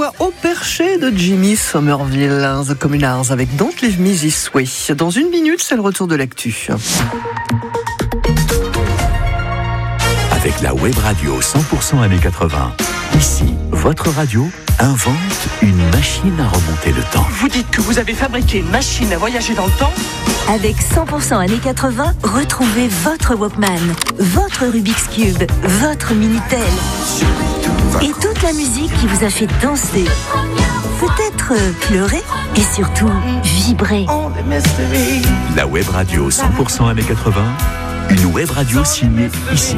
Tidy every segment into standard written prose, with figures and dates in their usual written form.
voix au perché de Jimmy Somerville, The Communards avec Don't Leave Me This Way. Dans une minute, c'est le retour de l'actu. Avec la web radio 100% années 80, ici, votre radio invente une machine à remonter le temps. Vous dites que vous avez fabriqué une machine à voyager dans le temps ? Avec 100% années 80, retrouvez votre Walkman, votre Rubik's Cube, votre Minitel et toute la musique qui vous a fait danser, peut-être pleurer et surtout vibrer. La web radio 100% années 80, une web radio signée ici.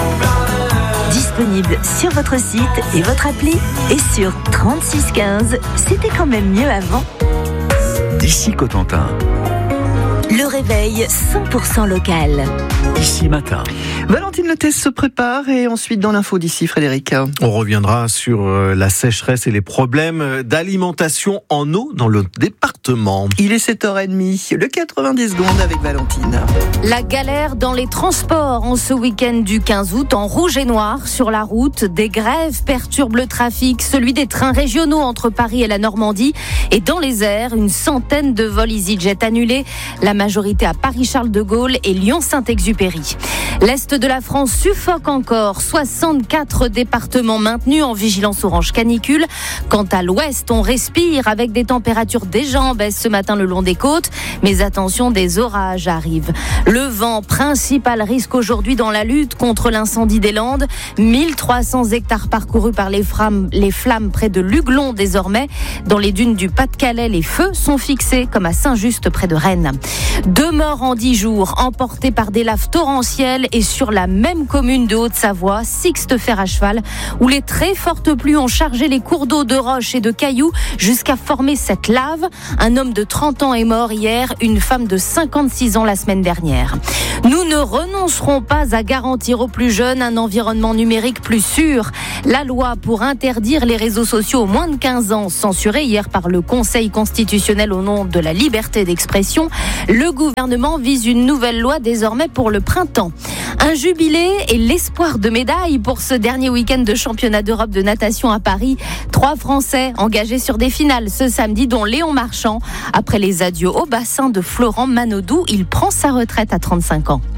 Disponible sur votre site et votre appli et sur 3615. C'était quand même mieux avant. D'ici Cotentin. Le réveil 100% local. Ici matin. Valentine Le Test se prépare et ensuite dans l'info d'ici, Frédéric. On reviendra sur la sécheresse et les problèmes d'alimentation en eau dans le département. Il est 7h30, le 90 secondes avec Valentine. La galère dans les transports en ce week-end du 15 août, en rouge et noir sur la route. Des grèves perturbent le trafic, celui des trains régionaux entre Paris et la Normandie. Et dans les airs, une centaine de vols EasyJet annulés. La majorité à Paris-Charles de Gaulle et Lyon-Saint-Exupéry. L'Est de la France suffoque encore. 64 départements maintenus en vigilance orange canicule. Quant à l'Ouest, on respire avec des températures déjà en baisse ce matin le long des côtes. Mais attention, des orages arrivent. Le vent, principal risque aujourd'hui dans la lutte contre l'incendie des Landes. 1300 hectares parcourus par les flammes près de Luglon désormais. Dans les dunes du Pas-de-Calais, les feux sont fixés comme à Saint-Just près de Rennes. 2 morts en 10 jours, emportés par des laves torrentielles et sur la même commune de Haute-Savoie, Sixte fer à cheval, où les très fortes pluies ont chargé les cours d'eau de roches et de cailloux jusqu'à former cette lave. Un homme de 30 ans est mort hier, une femme de 56 ans la semaine dernière. Nous ne renoncerons pas à garantir aux plus jeunes un environnement numérique plus sûr. La loi pour interdire les réseaux sociaux aux moins de 15 ans, censurée hier par le Conseil constitutionnel au nom de la liberté d'expression, le gouvernement vise une nouvelle loi désormais pour le printemps. Un jubilé et l'espoir de médaille pour ce dernier week-end de championnat d'Europe de natation à Paris. 3 Français engagés sur des finales ce samedi, dont Léon Marchand. Après les adieux au bassin de Florent Manodou, il prend sa retraite à 35 ans.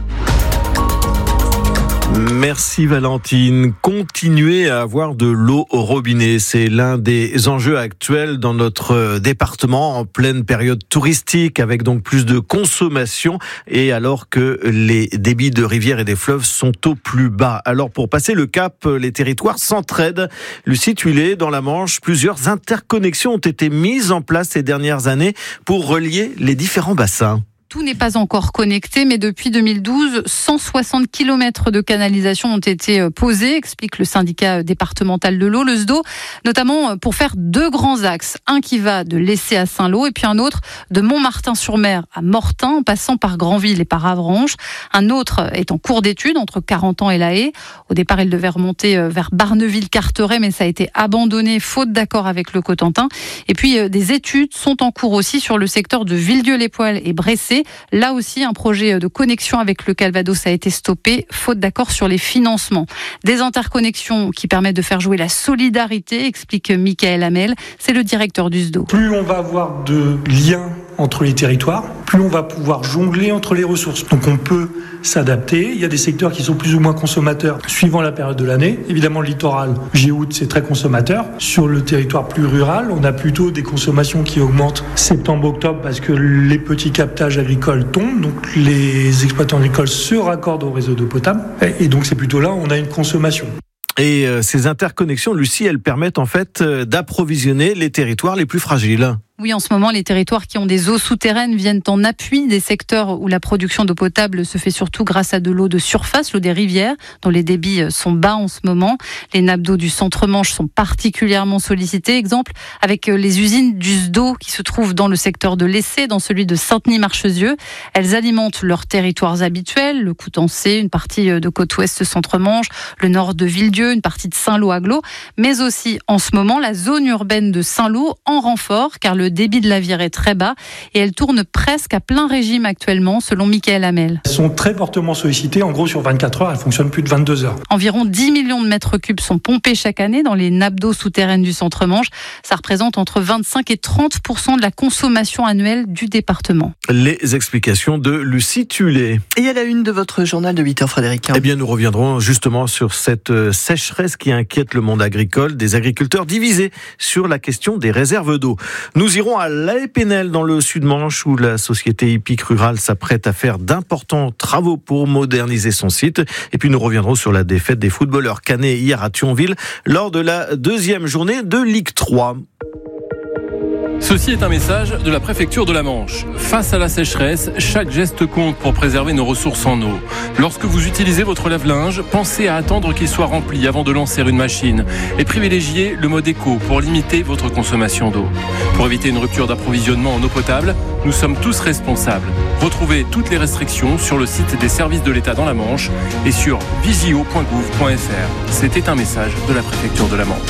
Merci Valentine. Continuer à avoir de l'eau au robinet, c'est l'un des enjeux actuels dans notre département en pleine période touristique, avec donc plus de consommation et alors que les débits de rivières et des fleuves sont au plus bas. Alors pour passer le cap, les territoires s'entraident. Lucie Tuilé, dans la Manche, plusieurs interconnexions ont été mises en place ces dernières années pour relier les différents bassins. Tout n'est pas encore connecté, mais depuis 2012, 160 km de canalisation ont été posés, explique le syndicat départemental de l'eau, le SDO, notamment pour faire 2 grands axes. Un qui va de Lessé à Saint-Lô et puis un autre de Montmartin-sur-Mer à Mortain, en passant par Granville et par Avranches. Un autre est en cours d'étude entre Carentan et La Haye. Au départ, il devait remonter vers Barneville-Carteret, mais ça a été abandonné faute d'accord avec le Cotentin. Et puis, des études sont en cours aussi sur le secteur de Villedieu-les-Poêles et Bressé. Là aussi, un projet de connexion avec le Calvados a été stoppé, faute d'accord sur les financements. Des interconnexions qui permettent de faire jouer la solidarité, explique Michael Hamel, c'est le directeur du SDO. Plus on va avoir de liens entre les territoires, plus on va pouvoir jongler entre les ressources. Donc on peut s'adapter. Il y a des secteurs qui sont plus ou moins consommateurs suivant la période de l'année. Évidemment, le littoral, Géoute, c'est très consommateur. Sur le territoire plus rural, on a plutôt des consommations qui augmentent septembre-octobre parce que les petits captages agricoles tombent. Donc les exploitants agricoles se raccordent au réseau d'eau potable. Et donc c'est plutôt là où on a une consommation. Et ces interconnexions, Lucie, elles permettent en fait d'approvisionner les territoires les plus fragiles. Oui, en ce moment, les territoires qui ont des eaux souterraines viennent en appui des secteurs où la production d'eau potable se fait surtout grâce à de l'eau de surface, l'eau des rivières, dont les débits sont bas en ce moment. Les nappes d'eau du centre-Manche sont particulièrement sollicitées. Exemple, avec les usines du SDO qui se trouvent dans le secteur de Lessé, dans celui de Saint-Denis-Marchesieux. Elles alimentent leurs territoires habituels, le Coutançais, une partie de Côte-Ouest Centre-Manche, le nord de Villedieu, une partie de Saint-Lô-Aglo, mais aussi en ce moment la zone urbaine de Saint-Lô en renfort, car le le débit de la Vire est très bas et elle tourne presque à plein régime actuellement, selon Michael Hamel. Elles sont très fortement sollicitées. En gros, sur 24 heures, elles fonctionnent plus de 22 heures. Environ 10 millions de mètres cubes sont pompés chaque année dans les nappes d'eau souterraines du Centre-Manche. Ça représente entre 25 et 30% de la consommation annuelle du département. Les explications de Lucie Tullet. Et à la une de votre journal de 8h, Frédéric. Eh bien, nous reviendrons justement sur cette sécheresse qui inquiète le monde agricole, des agriculteurs divisés sur la question des réserves d'eau. Nous irons à La Épinel dans le Sud-Manche où la société hippique rurale s'apprête à faire d'importants travaux pour moderniser son site. Et puis nous reviendrons sur la défaite des footballeurs cannais hier à Thionville lors de la deuxième journée de Ligue 3. Ceci est un message de la préfecture de la Manche. Face à la sécheresse, chaque geste compte pour préserver nos ressources en eau. Lorsque vous utilisez votre lave-linge, pensez à attendre qu'il soit rempli avant de lancer une machine et privilégiez le mode éco pour limiter votre consommation d'eau. Pour éviter une rupture d'approvisionnement en eau potable, nous sommes tous responsables. Retrouvez toutes les restrictions sur le site des services de l'État dans la Manche et sur vigio.gouv.fr. C'était un message de la préfecture de la Manche.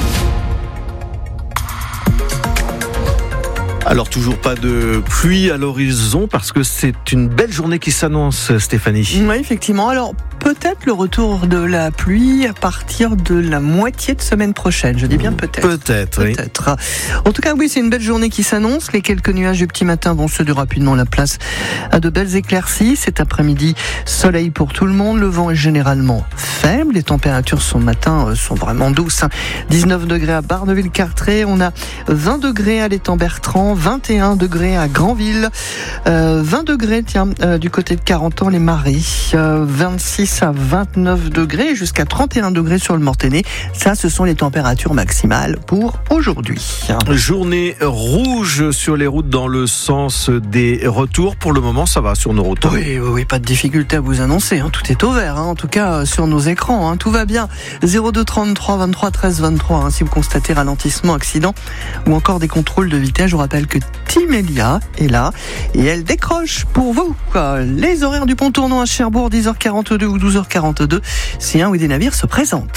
Alors toujours pas de pluie à l'horizon parce que c'est une belle journée qui s'annonce, Stéphanie. Oui, effectivement. Alors peut-être le retour de la pluie à partir de la moitié de semaine prochaine. Je dis bien peut-être. Peut-être, oui. Peut-être. En tout cas, oui, c'est une belle journée qui s'annonce. Les quelques nuages du petit matin vont céder rapidement la place à de belles éclaircies. Cet après-midi, soleil pour tout le monde. Le vent est généralement faible. Les températures ce matin sont vraiment douces. 19 degrés à Barneville-Cartré. On a 20 degrés à l'Étang-Bertrand. 21 degrés à Granville, 20 degrés du côté de Carentan, les Marais, 26 à 29 degrés jusqu'à 31 degrés sur le Mortainais. Ça, ce sont les températures maximales pour aujourd'hui. Journée rouge sur les routes dans le sens des retours. Pour le moment, ça va sur nos routes. Oui, pas de difficulté à vous annoncer. Tout est au vert, en tout cas sur nos écrans. Tout va bien. 02 33 23 13 23. Si vous constatez ralentissement, accident ou encore des contrôles de vitesse, je vous rappelle que Timélia est là et elle décroche pour vous les horaires du pont tournant à Cherbourg, 10h42 ou 12h42, si un ou des navires se présentent.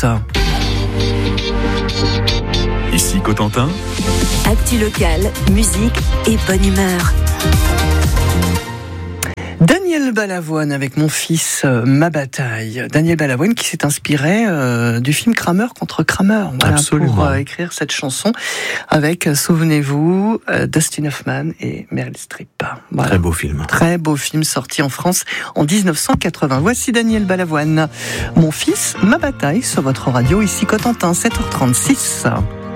Ici Cotentin. Actu locale, musique et bonne humeur. Daniel Balavoine avec Mon fils, ma bataille. Daniel Balavoine qui s'est inspiré du film Kramer contre Kramer. Voilà, pour écrire cette chanson avec, souvenez-vous, Dustin Hoffman et Meryl Streep. Voilà. Très beau film. Très beau film sorti en France en 1980. Voici Daniel Balavoine. Mon fils, ma bataille sur votre radio, ici Cotentin, 7h36.